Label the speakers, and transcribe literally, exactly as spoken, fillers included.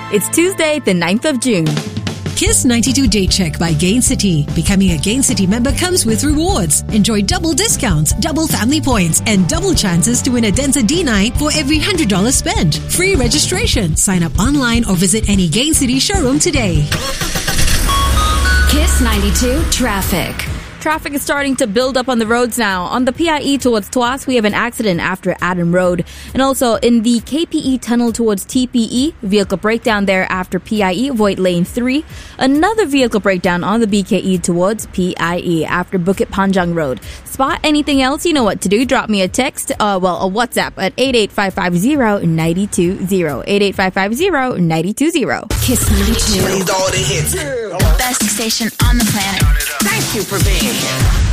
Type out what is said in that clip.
Speaker 1: It's Tuesday, the ninth of June.
Speaker 2: Kiss ninety-two Day Check by Gain City. Becoming a Gain City member comes with rewards. Enjoy double discounts, double family points, and double chances to win a Denza D nine for every one hundred dollars spent. Free registration. Sign up online or visit any Gain City showroom today.
Speaker 3: Kiss ninety-two Traffic.
Speaker 1: Traffic is starting to build up on the roads now. On the P I E towards Tuas, we have an accident after Adam Road. And also in the K P E tunnel towards T P E, vehicle breakdown there after P I E, avoid lane three. Another vehicle breakdown on the B K E towards P I E after Bukit Panjang Road. Spot anything else, you know what to do. Drop me a text, uh, well, a WhatsApp at eight eight five five zero nine two zero. eight eight five five zero nine two zero.
Speaker 3: Kiss ninety-two.
Speaker 4: Plays all the hits.
Speaker 3: Best station on the planet.
Speaker 4: Thank you for being here.